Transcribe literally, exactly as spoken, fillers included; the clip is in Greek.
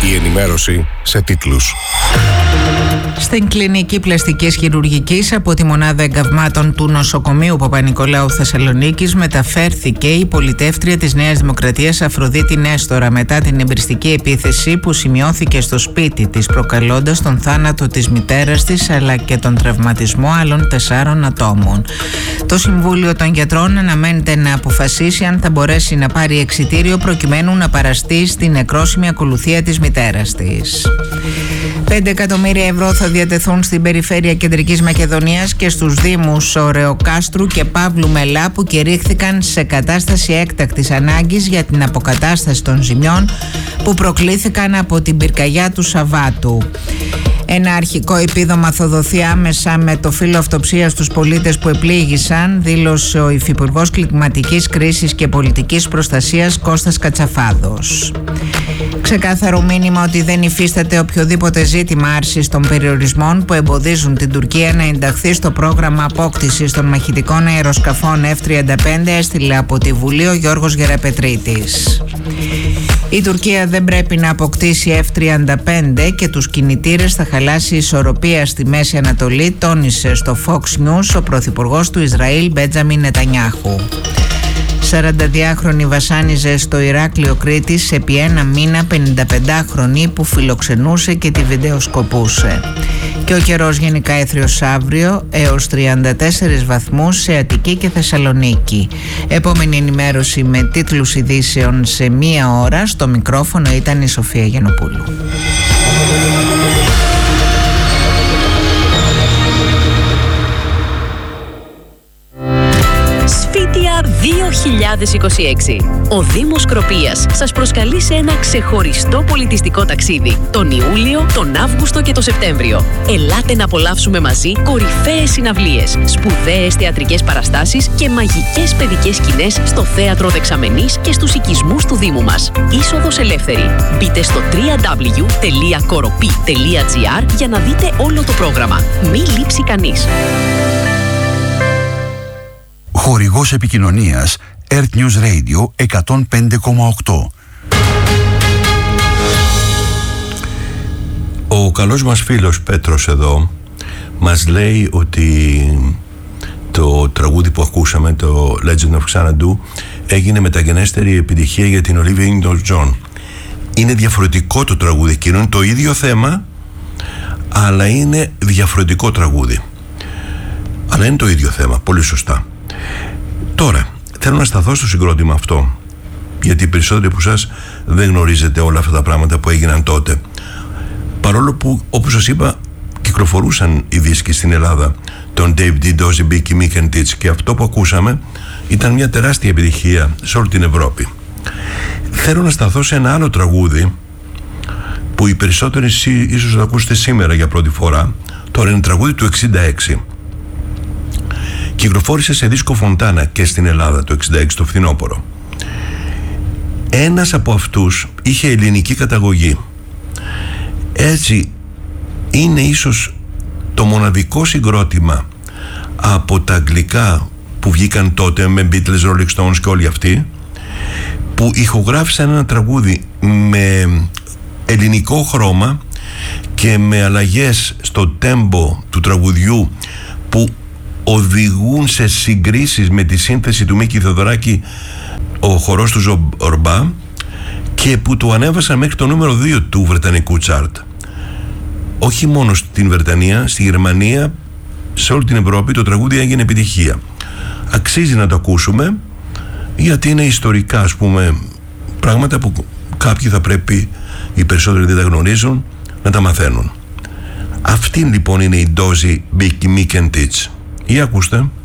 Η ενημέρωση σε τίτλους. Στην κλινική πλαστικής χειρουργικής από τη μονάδα εγκαυμάτων του νοσοκομείου Παπα-Νικολάου Θεσσαλονίκης μεταφέρθηκε η πολιτεύτρια της Νέας Δημοκρατίας Αφροδίτη Νέστορα μετά την εμπριστική επίθεση που σημειώθηκε στο σπίτι της, προκαλώντας τον θάνατο της μητέρας της αλλά και τον τραυματισμό άλλων τεσσάρων ατόμων. Το Συμβούλιο των Γιατρών αναμένεται να αποφασίσει αν θα μπορέσει να πάρει εξιτήριο προκειμένου να παραστεί στην νεκρόσιμη ακολουθία της μητέρας της. πέντε εκατομμύρια ευρώ θα διατεθούν στην περιφέρεια Κεντρικής Μακεδονίας και στους δήμους Ωρεοκάστρου και Παύλου Μελά που κηρύχθηκαν σε κατάσταση έκτακτης ανάγκης για την αποκατάσταση των ζημιών που προκλήθηκαν από την πυρκαγιά του Σαββάτου. Ένα αρχικό επίδομα θα δοθεί άμεσα με το φύλλο αυτοψίας στους πολίτες που επλήγησαν, δήλωσε ο Υφυπουργός Κλιματικής Κρίσης και Πολιτικής Προστασίας Κώστας Κατσαφάδος. Ξεκάθαρο μήνυμα ότι δεν υφίσταται οποιοδήποτε ζήτημα άρσης των περιορισμών που εμποδίζουν την Τουρκία να ενταχθεί στο πρόγραμμα απόκτησης των μαχητικών αεροσκαφών εφ τριάντα πέντε, έστειλε από τη Βουλή ο Γιώργος Γεραπετρίτης. Η Τουρκία δεν πρέπει να αποκτήσει εφ τριάντα πέντε και τους κινητήρες θα χαλάσει ισορροπία στη Μέση Ανατολή, τόνισε στο Fox News ο πρωθυπουργός του Ισραήλ Μπέντζαμιν Νετανιάχου. σαρανταδυάχρονη βασάνιζε στο Ηράκλειο Κρήτης επί ένα μήνα πενηνταπεντάχρονη που φιλοξενούσε και τη βιντεοσκοπούσε. Και ο καιρός γενικά έθριος αύριο έως τριάντα τέσσερις βαθμούς σε Αττική και Θεσσαλονίκη. Επόμενη ενημέρωση με τίτλους ειδήσεων σε μία ώρα. Στο μικρόφωνο ήταν η Σοφία Γιαννοπούλου. δύο χιλιάδες είκοσι έξι. Ο Δήμος Σκροπίας σας προσκαλεί σε ένα ξεχωριστό πολιτιστικό ταξίδι τον Ιούλιο, τον Αύγουστο και τον Σεπτέμβριο. Ελάτε να απολαύσουμε μαζί κορυφαίες συναυλίες, σπουδαίες θεατρικές παραστάσεις και μαγικές παιδικές σκηνές στο Θέατρο Δεξαμενής και στους οικισμούς του Δήμου μας. Είσοδος ελεύθερη. Μπείτε στο double-u double-u double-u τελεία κοροπή τελεία τζι άρ για να δείτε όλο το πρόγραμμα. Μη λείψει κανείς. Χορηγός επικοινωνίας Earth News Radio εκατόν πέντε κόμμα οκτώ. Ο καλός μας φίλος Πέτρος εδώ μας λέει ότι το τραγούδι που ακούσαμε, το Legend of Xanadu, έγινε μεταγενέστερη επιτυχία για την Olivia Newton-John. Είναι διαφορετικό το τραγούδι εκείνο, είναι το ίδιο θέμα αλλά είναι διαφορετικό τραγούδι, αλλά είναι το ίδιο θέμα, πολύ σωστά. Τώρα, θέλω να σταθώ στο συγκρότημα αυτό, γιατί οι περισσότεροι από εσάς δεν γνωρίζετε όλα αυτά τα πράγματα που έγιναν τότε. Παρόλο που, όπως σας είπα, κυκλοφορούσαν οι δίσκοι στην Ελλάδα, τον Dave D. Dozy, Bicky Mick and Titch, και αυτό που ακούσαμε ήταν μια τεράστια επιτυχία σε όλη την Ευρώπη. Θέλω να σταθώ σε ένα άλλο τραγούδι που οι περισσότεροι ίσως το ακούσετε σήμερα για πρώτη φορά. Τώρα είναι τραγούδι του εξήντα έξι. Κυκλοφόρησε σε δίσκο Φοντάνα και στην Ελλάδα το εξήντα έξι, το φθινόπωρο. Ένας από αυτούς είχε ελληνική καταγωγή. Έτσι είναι ίσως το μοναδικό συγκρότημα από τα αγγλικά που βγήκαν τότε με Beatles, Rolling Stones και όλοι αυτοί, που ηχογράφησαν ένα τραγούδι με ελληνικό χρώμα και με αλλαγές στο τέμπο του τραγουδιού που οδηγούν σε συγκρίσεις με τη σύνθεση του Μίκη Θεοδωράκη, ο χορός του Ζορμπά, και που το ανέβασαν μέχρι το νούμερο δύο του βρετανικού τσάρτ. Όχι μόνο στην Βρετανία, στη Γερμανία, σε όλη την Ευρώπη το τραγούδι έγινε επιτυχία. Αξίζει να το ακούσουμε, γιατί είναι ιστορικά, ας πούμε, πράγματα που κάποιοι θα πρέπει, οι περισσότεροι δεν τα γνωρίζουν, να τα μαθαίνουν. Αυτή λοιπόν είναι η Dozy, Bicky Mick and Titch. Ή ακούστε.